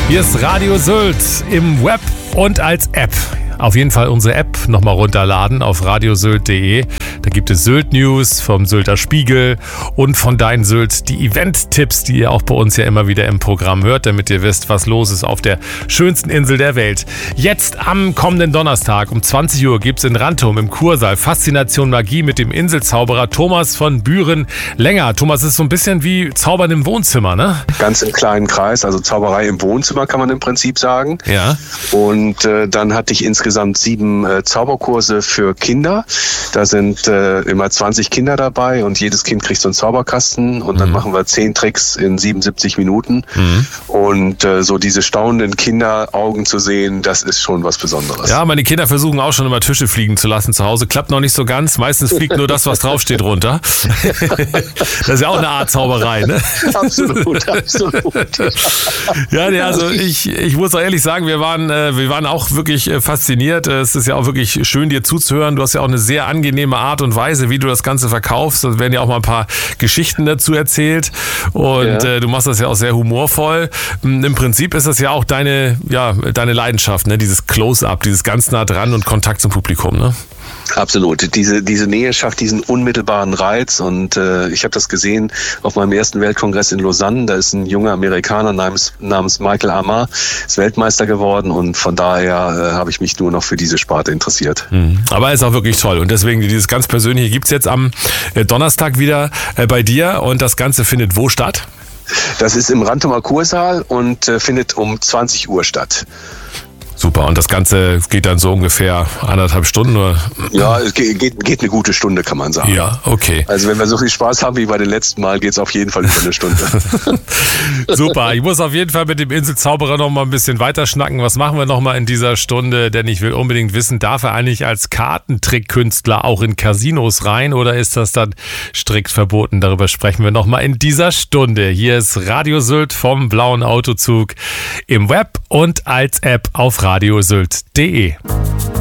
Hier ist Radio Sylt im Web und als App. Auf jeden Fall unsere App nochmal runterladen auf radiosylt.de. Da gibt es Sylt News vom Sylter Spiegel und von Dein Sylt die Event-Tipps, die ihr auch bei uns ja immer wieder im Programm hört, damit ihr wisst, was los ist auf der schönsten Insel der Welt. Jetzt am kommenden Donnerstag um 20 Uhr gibt es in Rantum im Kursaal Faszination Magie mit dem Inselzauberer Thomas von Büren-Länger. Thomas, ist so ein bisschen wie Zaubern im Wohnzimmer, ne? Ganz im kleinen Kreis, also Zauberei im Wohnzimmer kann man im Prinzip sagen. Ja. Und dann hatte ich insgesamt 7 Zauberkurse für Kinder. Da sind immer 20 Kinder dabei und jedes Kind kriegt so einen Zauberkasten und dann machen wir 10 Tricks in 77 Minuten. Und so diese staunenden Kinderaugen zu sehen, das ist schon was Besonderes. Ja, meine Kinder versuchen auch schon immer Tische fliegen zu lassen zu Hause. Klappt noch nicht so ganz. Meistens fliegt nur das, was draufsteht, runter. Das ist ja auch eine Art Zauberei, ne? Absolut, absolut. Ja, nee, also ich muss auch ehrlich sagen, wir waren auch wirklich fasziniert. Es ist ja auch wirklich schön, dir zuzuhören. Du hast ja auch eine sehr angenehme Art und Weise, wie du das Ganze verkaufst. Da werden ja auch mal ein paar Geschichten dazu erzählt. Und du machst das ja auch sehr humorvoll. Im Prinzip ist das ja auch deine Leidenschaft, ne? Dieses Close-Up, dieses ganz nah dran und Kontakt zum Publikum, ne? Absolut. Diese Nähe schafft diesen unmittelbaren Reiz und ich habe das gesehen auf meinem ersten Weltkongress in Lausanne. Da ist ein junger Amerikaner namens Michael Amar, ist Weltmeister geworden und von daher habe ich mich nur noch für diese Sparte interessiert. Aber ist auch wirklich toll und deswegen dieses ganz Persönliche gibt's jetzt am Donnerstag wieder bei dir und das Ganze findet wo statt? Das ist im Rantumer Kursaal und findet um 20 Uhr statt. Super, und das Ganze geht dann so ungefähr 1,5 Stunden? Oder? Ja, es geht eine gute Stunde, kann man sagen. Ja, okay. Also wenn wir so viel Spaß haben wie bei den letzten Mal, geht es auf jeden Fall über eine Stunde. Super, ich muss auf jeden Fall mit dem Inselzauberer noch mal ein bisschen weiter schnacken. Was machen wir noch mal in dieser Stunde? Denn ich will unbedingt wissen, darf er eigentlich als Kartentrickkünstler auch in Casinos rein oder ist das dann strikt verboten? Darüber sprechen wir noch mal in dieser Stunde. Hier ist Radio Sylt vom Blauen Autozug im Web und als App auf radiosylt.de.